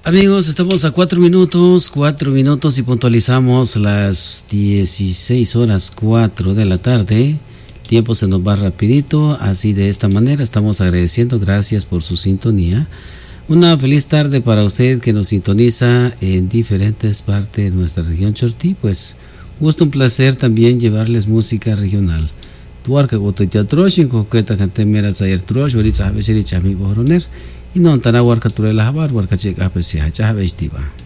Amigos, estamos a 4 minutos y puntualizamos las 16:04 de la tarde. Tiempo se nos va rapidito, así de esta manera estamos agradeciendo, gracias por su sintonía. Una feliz tarde para usted que nos sintoniza en diferentes partes de nuestra región Chortí, pues gusto, un placer también llevarles música regional. Tuarca gotoya troshin koketa cantemera sayer trosh ahorita a veces chami boroner y no tan agua turela jabar warka chek apesi hacha bestiva.